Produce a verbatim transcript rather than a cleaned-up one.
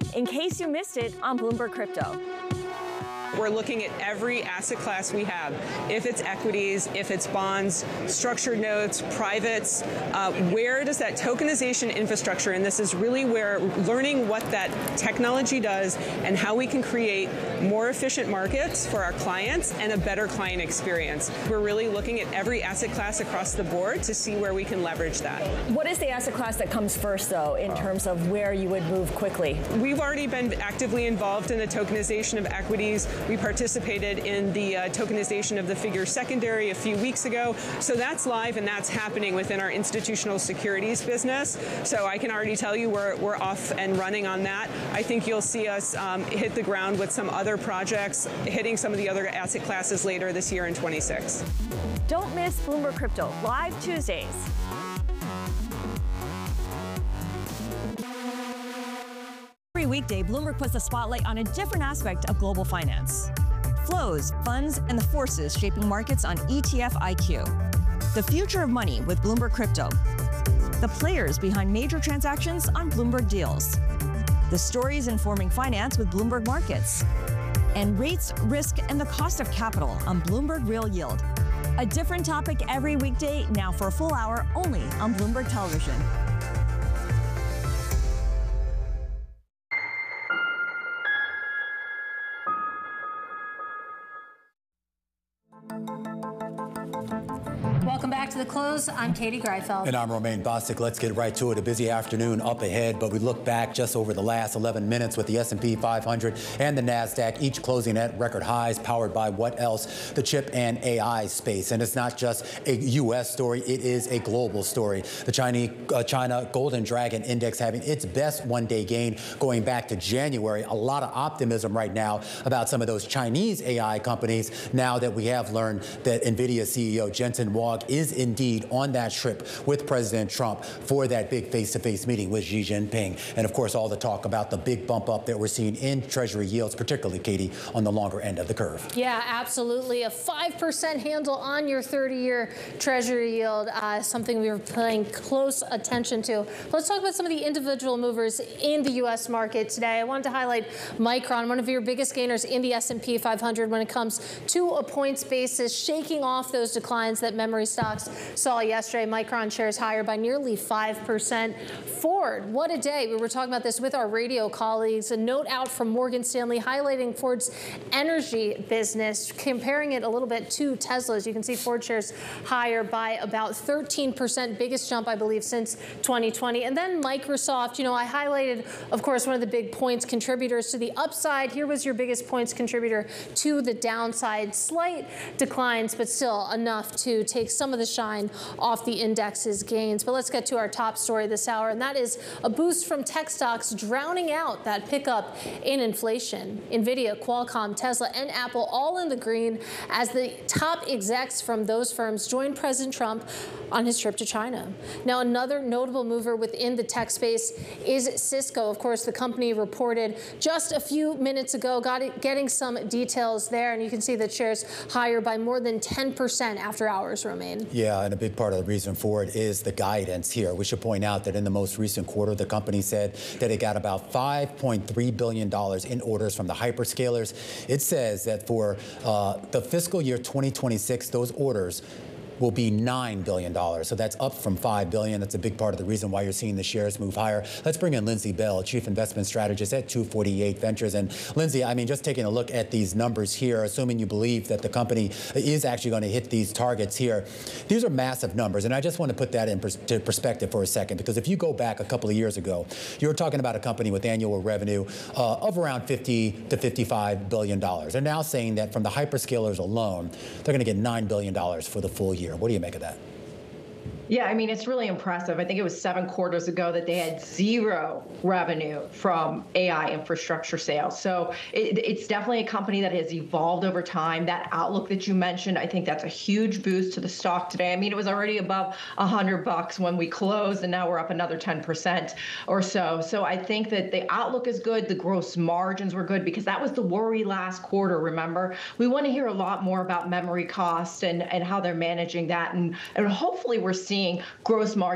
in case you missed it on Bloomberg Crypto. We're looking at every asset class we have. If it's equities, if it's bonds, structured notes, privates, uh, where does that tokenization infrastructure, and this is really where learning what that technology does and how we can create more efficient markets for our clients and a better client experience. We're really looking at every asset class across the board to see where we can leverage that. What is the asset class that comes first, though, in terms of where you would move quickly? We've already been actively involved in the tokenization of equities. We participated in the uh, tokenization of the Figure secondary a few weeks ago. So that's live and that's happening within our institutional securities business. So I can already tell you we're, we're off and running on that. I think you'll see us um, hit the ground with some other projects, hitting some of the other asset classes later this year in twenty-six. Don't miss Bloomberg Crypto, live Tuesdays. Every weekday, Bloomberg puts the spotlight on a different aspect of global finance. Flows, funds, and the forces shaping markets on E T F I Q. The future of money with Bloomberg Crypto. The players behind major transactions on Bloomberg Deals. The stories informing finance with Bloomberg Markets. And rates, risk, and the cost of capital on Bloomberg Real Yield. A different topic every weekday, now for a full hour only on Bloomberg Television. Welcome back to The Close. I'm Katie Greifeld. And I'm Romaine Bostic. Let's get right to it. A busy afternoon up ahead, but we look back just over the last eleven minutes with the S and P five hundred and the NASDAQ, each closing at record highs, powered by what else? The chip and A I space. And it's not just a U S story, it is a global story. The Chinese, uh, China Golden Dragon Index having its best one-day gain going back to January. A lot of optimism right now about some of those Chinese A I companies now that we have learned that NVIDIA C E O Jensen Huang is indeed on that trip with President Trump for that big face-to-face meeting with Xi Jinping. And of course, all the talk about the big bump up that we're seeing in Treasury yields, particularly, Katie, on the longer end of the curve. Yeah, absolutely. A five percent handle on your thirty-year Treasury yield, uh, something we were paying close attention to. Let's talk about some of the individual movers in the U S market today. I wanted to highlight Micron, one of your biggest gainers in the S and P five hundred when it comes to a points basis, shaking off those declines that memory stocks saw yesterday. Micron shares higher by nearly five percent. Ford, what a day. We were talking about this with our radio colleagues. A note out from Morgan Stanley highlighting Ford's energy business, comparing it a little bit to Tesla's. You can see Ford shares higher by about thirteen percent, biggest jump, I believe, since twenty twenty. And then Microsoft, you know, I highlighted, of course, one of the big points contributors to the upside. Here was your biggest points contributor to the downside. Slight declines, but still enough to take some of the shine off the index's gains. But let's get to our top story this hour, and that is a boost from tech stocks drowning out that pickup in inflation. NVIDIA, Qualcomm, Tesla, and Apple all in the green as the top execs from those firms joined President Trump on his trip to China. Now, another notable mover within the tech space is Cisco. Of course, the company reported just a few minutes ago, got it, getting some details there, and you can see that shares higher by more than ten percent after hours, Romaine. Yeah, and a big part of the reason for it is the guidance here. We should point out that in the most recent quarter, the company said that it got about five point three billion dollars in orders from the hyperscalers. It says that for uh, the fiscal year twenty twenty-six, those orders will be nine billion dollars. So that's up from five billion dollars. That's a big part of the reason why you're seeing the shares move higher. Let's bring in Lindsay Bell, Chief Investment Strategist at two forty-eight Ventures. And Lindsay, I mean, just taking a look at these numbers here, assuming you believe that the company is actually going to hit these targets here, these are massive numbers. And I just want to put that in pers to perspective for a second, because if you go back a couple of years ago, you were talking about a company with annual revenue uh, of around fifty to fifty-five billion dollars. They're now saying that from the hyperscalers alone, they're going to get nine billion dollars for the full year. What do you make of that? Yeah, I mean, it's really impressive. I think it was seven quarters ago that they had zero revenue from A I infrastructure sales. So it, it's definitely a company that has evolved over time. That outlook that you mentioned, I think that's a huge boost to the stock today. I mean, it was already above one hundred bucks when we closed, and now we're up another ten percent or so. So I think that the outlook is good. The gross margins were good, because that was the worry last quarter, remember? We want to hear a lot more about memory cost and, and how they're managing that. And, and hopefully we're seeing gross margin